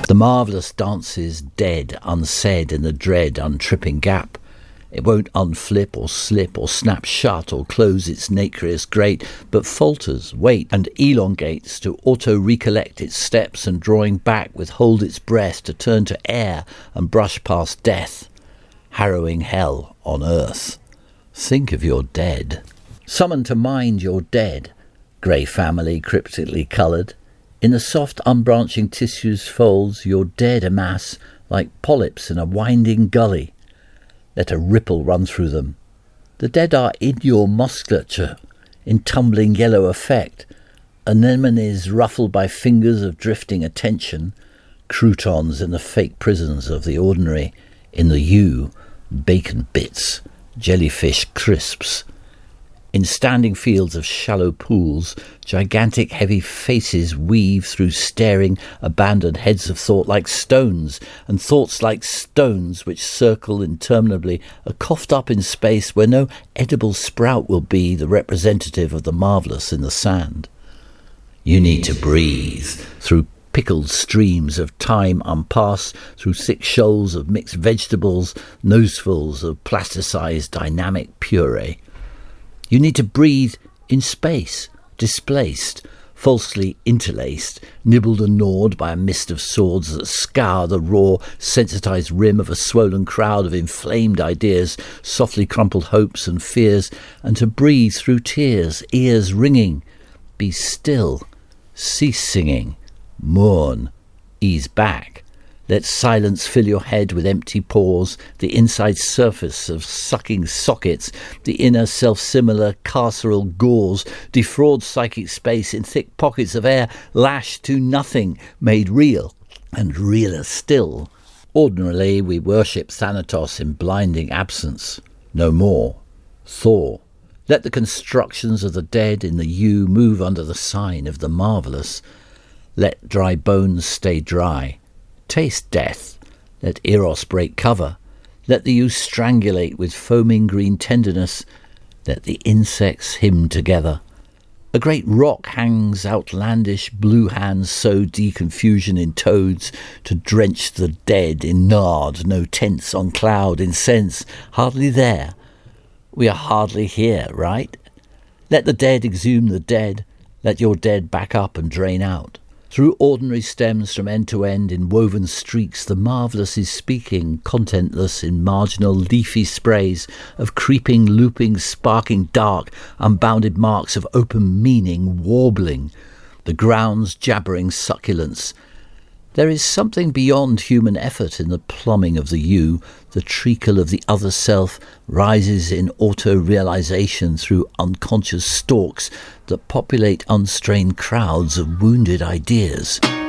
The marvellous dances dead, unsaid in the dread, untripping gap. It won't unflip or slip or snap shut or close its nacreous grate, but falters, wait, and elongates to auto-recollect its steps and drawing back withhold its breath to turn to air and brush past death. Harrowing hell on earth. Think of your dead. Summon to mind your dead, grey family cryptically coloured. In the soft unbranching tissue's folds your dead amass like polyps in a winding gully. Let a ripple run through them. The dead are in your musculature, in tumbling yellow effect, anemones ruffled by fingers of drifting attention, croutons in the fake prisons of the ordinary, in the you, bacon bits, jellyfish crisps. In standing fields of shallow pools, gigantic heavy faces weave through staring, abandoned heads of thought like stones, and thoughts like stones which circle interminably, are coughed up in space where no edible sprout will be the representative of the marvellous in the sand. You need to breathe through pickled streams of time unpassed, through thick shoals of mixed vegetables, nosefuls of plasticized dynamic puree. You need to breathe in space, displaced, falsely interlaced, nibbled and gnawed by a mist of swords that scour the raw, sensitized rim of a swollen crowd of inflamed ideas, softly crumpled hopes and fears, and to breathe through tears, ears ringing. Be still, cease singing, mourn, ease back. Let silence fill your head with empty pores, the inside surface of sucking sockets, the inner self-similar carceral gauze, defraud psychic space in thick pockets of air, lashed to nothing, made real, and realer still. Ordinarily we worship Thanatos in blinding absence. No more. Thor. Let the constructions of the dead in the you move under the sign of the marvellous. Let dry bones stay dry. Taste death. Let Eros break cover. Let the you strangulate with foaming green tenderness. Let the insects hymn together. A great rock hangs outlandish, blue hands sow deconfusion in toads to drench the dead in nard, no tense on cloud, in sense, hardly there. We are hardly here, right? Let the dead exhume the dead. Let your dead back up and drain out. Through ordinary stems from end to end in woven streaks the marvellous is speaking, contentless in marginal leafy sprays of creeping, looping, sparking dark, unbounded marks of open meaning warbling, the ground's jabbering succulence. There is something beyond human effort in the plumbing of the you. The treacle of the other self rises in auto-realization through unconscious stalks that populate unstrained crowds of wounded ideas.